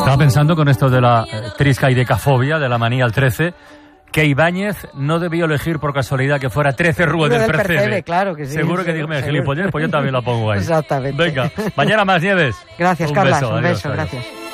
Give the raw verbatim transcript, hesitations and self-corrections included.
Estaba pensando con esto de la eh, trisca y decafobia, de la manía al trece, que Ibáñez no debió elegir por casualidad que fuera trece Rue del, del Percebe. Percebe. Claro que sí. Seguro que seguro, dije, gilipollas, pues yo también la pongo ahí. Exactamente. Venga, mañana más, Nieves. Gracias, un Carlas. Beso, un adiós, beso, adiós. gracias.